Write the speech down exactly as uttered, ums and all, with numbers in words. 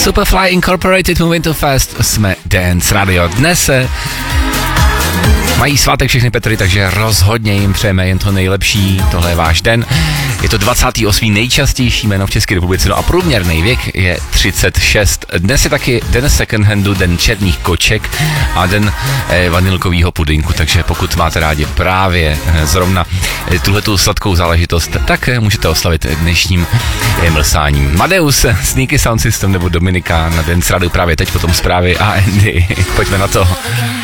Superfly Incorporated, Moving Too Fast, jsme Dance Radio. Dnes mají svátek všechny Petry, takže rozhodně jim přejeme jen to nejlepší. Tohle je váš den. Je to dvacátý osmý nejčastější jméno v České republice, no a průměrný věk je třicet šest. Dnes je taky den second handu, den černých koček a den eh, vanilkového pudinku, takže pokud máte rádi právě eh, zrovna eh, tuhletu sladkou záležitost, tak eh, můžete oslavit dnešním eh, mlsáním. Madeus, Sneaky Sound System nebo Dominika na Dance Radio právě teď, potom zprávy a Andy. Pojďme na to.